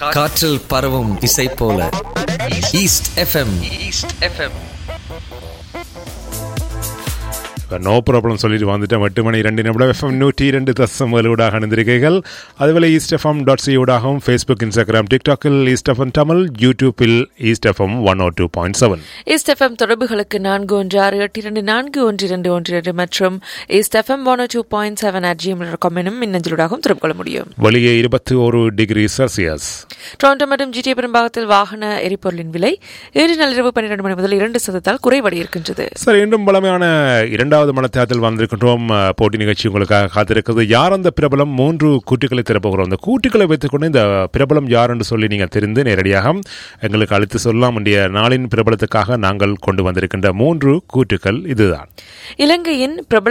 காற்றில் பரவும் இசை போல ஈஸ்ட் எஃப்எம். நோ ப்ராப்ளம் சொல்லிட்டு வந்துட்டேன். 8 மணி 2 நிமிடம் எஃப்எம் 102 ஊடாக அணிந்திருக்கீர்கள். அதுபோல ஈஸ்ட் எஃப்எம் .ca ஊடாகவும் Facebook, Instagram, டிக்டாக்கில் east FM Tamil, யூடியூப்பில் ஈஸ்ட் எஃப்எம் 102.7. ஈஸ்ட் எஃப்எம் தொடர்புகளுக்கு 4168211212 மற்றும் ஈஸ்ட் எஃப்எம் 102.7 எனும் மின்னஞ்சலூடாகவும் தொடர்பு கொள்ள முடியும். வெளியே 21 டிகிரி செல்சியஸ். டொரண்டோ மற்றும் ஜிடிஏ பெரும்பாகத்தில் வாகன எரிபொருளின் விலை இன்று நள்ளிரவு 12 மணி முதல் 2% குறைவடையிருக்கின்றது. சரி, இன்னும் பலமையான இரண்டாவது மனத்தாத்தில் வந்திருக்கின்றோம். போட்டி நிகழ்ச்சி உங்களுக்காக காத்திருக்கிறது. யார் அந்த பிரபலம்? 3 கூட்டுகளை திறப்புகிறோம். அந்த கூட்டுகளை வைத்துக்கொண்டு இந்த பிரபலம் யார் என்று சொல்லி நீங்கள் தெரிந்து நேரடியாக எங்களுக்கு அழைத்து சொல்லலாம். இன்றைய நாளின் பிரபலத்துக்காக நாங்கள் கொண்டு வந்திருக்கின்ற 3 கூட்டுகள் இதுதான். இலங்கையின் பிரபல